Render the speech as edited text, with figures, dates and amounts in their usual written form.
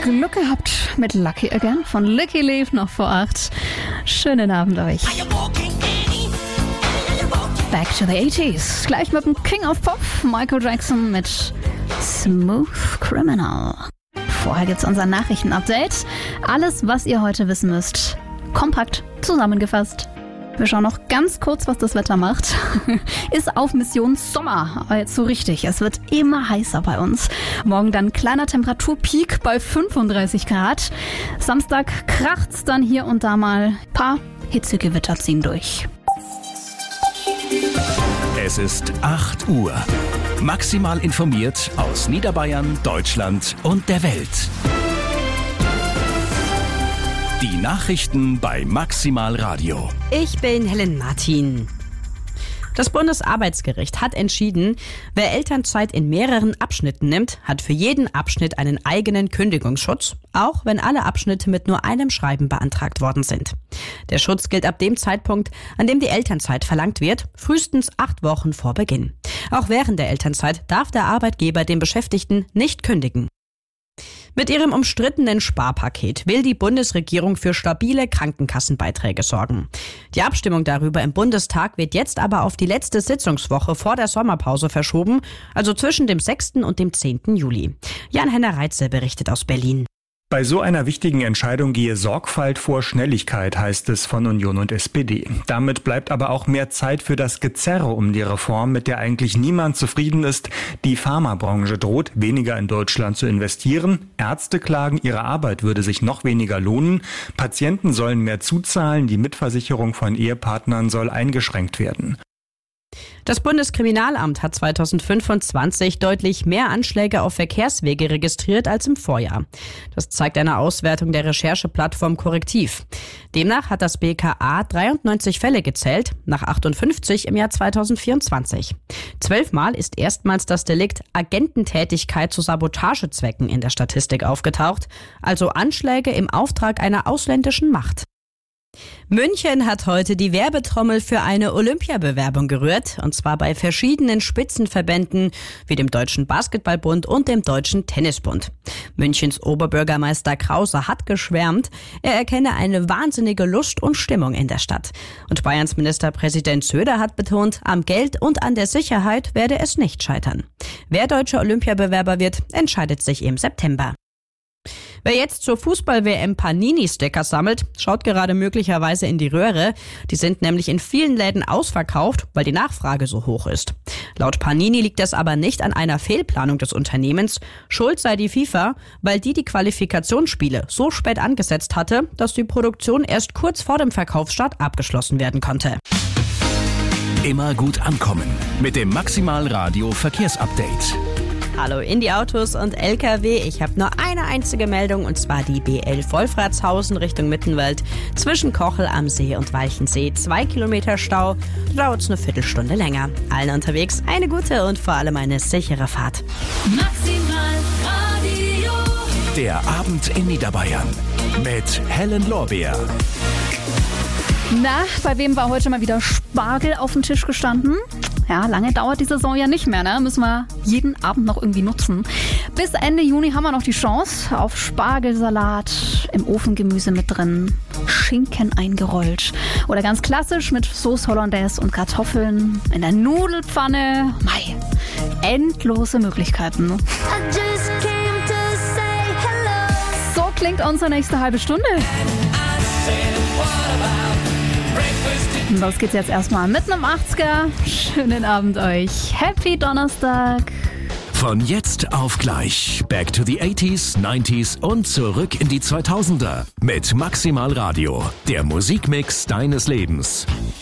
Glück gehabt mit Lucky Again von Licky Leaf noch vor 8. Schönen Abend euch. Back to the 80s. Gleich mit dem King of Pop, Michael Jackson mit Smooth Criminal. Vorher gibt's unser Nachrichtenupdate. Alles, was ihr heute wissen müsst, kompakt zusammengefasst. Wir schauen noch ganz kurz, was das Wetter macht. Ist auf Mission Sommer. Aber jetzt so richtig. Es wird immer heißer bei uns. Morgen dann kleiner Temperaturpeak bei 35 Grad. Samstag kracht's dann hier und da mal. Ein paar Hitzegewitter ziehen durch. Es ist 8 Uhr. Maximal informiert aus Niederbayern, Deutschland und der Welt. Die Nachrichten bei Maximal Radio. Ich bin Helen Martin. Das Bundesarbeitsgericht hat entschieden, wer Elternzeit in mehreren Abschnitten nimmt, hat für jeden Abschnitt einen eigenen Kündigungsschutz, auch wenn alle Abschnitte mit nur einem Schreiben beantragt worden sind. Der Schutz gilt ab dem Zeitpunkt, an dem die Elternzeit verlangt wird, frühestens 8 Wochen vor Beginn. Auch während der Elternzeit darf der Arbeitgeber den Beschäftigten nicht kündigen. Mit ihrem umstrittenen Sparpaket will die Bundesregierung für stabile Krankenkassenbeiträge sorgen. Die Abstimmung darüber im Bundestag wird jetzt aber auf die letzte Sitzungswoche vor der Sommerpause verschoben, also zwischen dem 6. und dem 10. Juli. Jan-Henner Reitze berichtet aus Berlin. Bei so einer wichtigen Entscheidung gehe Sorgfalt vor Schnelligkeit, heißt es von Union und SPD. Damit bleibt aber auch mehr Zeit für das Gezerre um die Reform, mit der eigentlich niemand zufrieden ist. Die Pharmabranche droht, weniger in Deutschland zu investieren. Ärzte klagen, ihre Arbeit würde sich noch weniger lohnen. Patienten sollen mehr zuzahlen. Die Mitversicherung von Ehepartnern soll eingeschränkt werden. Das Bundeskriminalamt hat 2025 deutlich mehr Anschläge auf Verkehrswege registriert als im Vorjahr. Das zeigt eine Auswertung der Rechercheplattform Korrektiv. Demnach hat das BKA 93 Fälle gezählt, nach 58 im Jahr 2024. 12 Mal ist erstmals das Delikt Agententätigkeit zu Sabotagezwecken in der Statistik aufgetaucht, also Anschläge im Auftrag einer ausländischen Macht. München hat heute die Werbetrommel für eine Olympiabewerbung gerührt, und zwar bei verschiedenen Spitzenverbänden wie dem Deutschen Basketballbund und dem Deutschen Tennisbund. Münchens Oberbürgermeister Krause hat geschwärmt, er erkenne eine wahnsinnige Lust und Stimmung in der Stadt. Und Bayerns Ministerpräsident Söder hat betont, am Geld und an der Sicherheit werde es nicht scheitern. Wer deutscher Olympiabewerber wird, entscheidet sich im September. Wer jetzt zur Fußball-WM Panini-Sticker sammelt, schaut gerade möglicherweise in die Röhre. Die sind nämlich in vielen Läden ausverkauft, weil die Nachfrage so hoch ist. Laut Panini liegt das aber nicht an einer Fehlplanung des Unternehmens. Schuld sei die FIFA, weil die Qualifikationsspiele so spät angesetzt hatte, dass die Produktion erst kurz vor dem Verkaufsstart abgeschlossen werden konnte. Immer gut ankommen mit dem Maximal Radio Verkehrsupdate. Hallo in die Autos und LKW. Ich habe nur eine einzige Meldung, und zwar die B11 Wolfratshausen Richtung Mittenwald zwischen Kochel am See und Walchensee. 2 Kilometer Stau, dauert es eine Viertelstunde länger. Allen unterwegs eine gute und vor allem eine sichere Fahrt. Maximal Radio. Der Abend in Niederbayern mit Helen Lorbeer. Na, bei wem war heute mal wieder Spargel auf dem Tisch gestanden? Ja, lange dauert die Saison ja nicht mehr, ne? Müssen wir jeden Abend noch irgendwie nutzen. Bis Ende Juni haben wir noch die Chance auf Spargelsalat, im Ofengemüse mit drin, Schinken eingerollt oder ganz klassisch mit Sauce Hollandaise und Kartoffeln in der Nudelpfanne. Mei, endlose Möglichkeiten. So klingt unsere nächste halbe Stunde. Los geht's jetzt erstmal mit einem 80er. Schönen Abend euch. Happy Donnerstag. Von jetzt auf gleich. Back to the 80s, 90s und zurück in die 2000er. Mit Maximal Radio. Der Musikmix deines Lebens.